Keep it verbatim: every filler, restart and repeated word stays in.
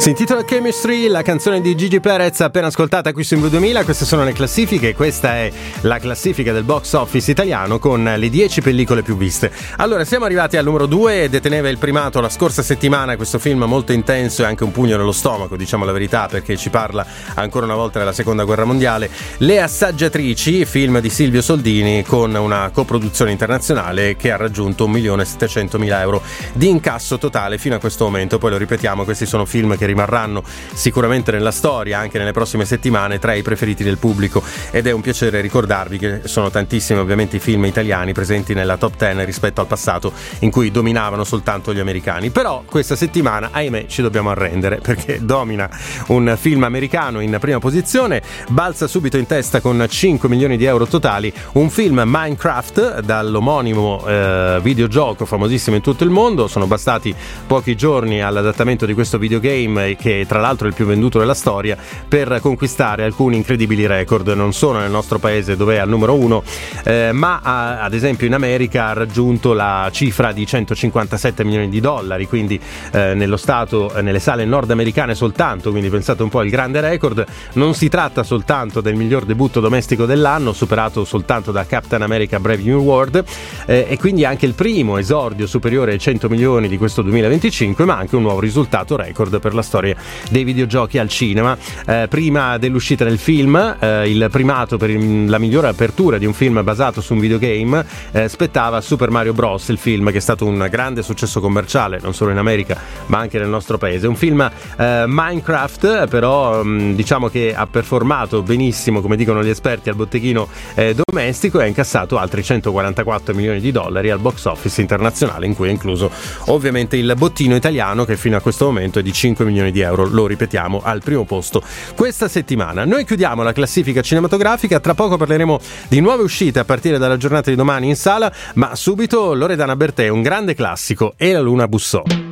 Si intitola Chemistry, la canzone di Gigi Perez appena ascoltata qui su M V duemila. Queste sono le classifiche, questa è la classifica del box office italiano con le dieci pellicole più viste. Allora, siamo arrivati al numero due, deteneva il primato la scorsa settimana questo film molto intenso e anche un pugno nello stomaco, diciamo la verità, perché ci parla ancora una volta della seconda guerra mondiale. Le Assaggiatrici, film di Silvio Soldini con una coproduzione internazionale che ha raggiunto un milione settecentomila euro di incasso totale fino a questo momento. Poi lo ripetiamo, questi sono film che rimarranno sicuramente nella storia anche nelle prossime settimane tra i preferiti del pubblico, ed è un piacere ricordarvi che sono tantissimi ovviamente i film italiani presenti nella top dieci rispetto al passato in cui dominavano soltanto gli americani. Però questa settimana, ahimè, ci dobbiamo arrendere perché domina un film americano in prima posizione, balza subito in testa con cinque milioni di euro totali un film, Minecraft, dall'omonimo eh, videogioco famosissimo in tutto il mondo. Sono bastati pochi giorni all'adattamento di questo videogame, che tra l'altro è il più venduto della storia, per conquistare alcuni incredibili record, non solo nel nostro paese dove è al numero uno, eh, ma ha, ad esempio in America ha raggiunto la cifra di centocinquantasette milioni di dollari, quindi eh, nello stato, nelle sale nordamericane soltanto, quindi pensate un po' al grande record. Non si tratta soltanto del miglior debutto domestico dell'anno, superato soltanto da Captain America Brave New World, eh, e quindi anche il primo esordio superiore ai cento milioni di questo duemilaventicinque, ma anche un nuovo risultato record per la storia dei videogiochi al cinema. Eh, prima dell'uscita del film, eh, il primato per il, la migliore apertura di un film basato su un videogame eh, spettava Super Mario Bros, il film che è stato un grande successo commerciale non solo in America ma anche nel nostro paese. Un film eh, Minecraft però mh, diciamo che ha performato benissimo, come dicono gli esperti, al botteghino eh, domestico, e ha incassato altri centoquarantaquattro milioni di dollari al box office internazionale, in cui è incluso ovviamente il bottino italiano, che fino a questo momento è di cinque milioni di euro, lo ripetiamo, al primo posto questa settimana. Noi chiudiamo la classifica cinematografica, tra poco parleremo di nuove uscite a partire dalla giornata di domani in sala, ma subito Loredana Bertè, un grande classico, E la luna bussò.